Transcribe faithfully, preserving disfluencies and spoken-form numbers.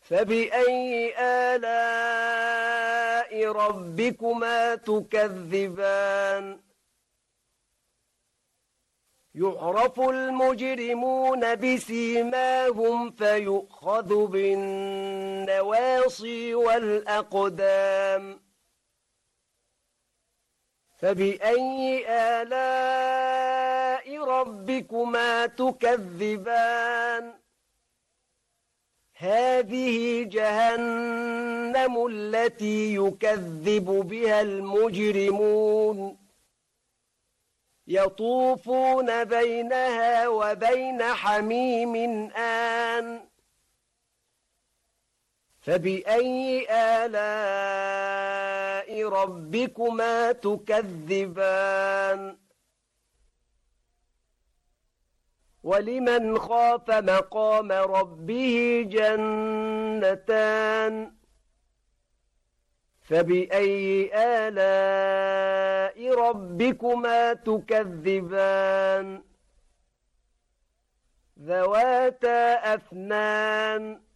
فبأي آلاء ربكما تكذبان يعرف المجرمون بسيماهم فيؤخذ بالنواصي والأقدام فبأي آلاء ربكما تكذبان هذه جهنم التي يكذب بها المجرمون يطوفون بينها وبين حميم آن فبأي آلاء ربكما تكذبان ولمن خاف مقام ربه جنتان فبأي آلاء ربكما تكذبان ذواتا أفنان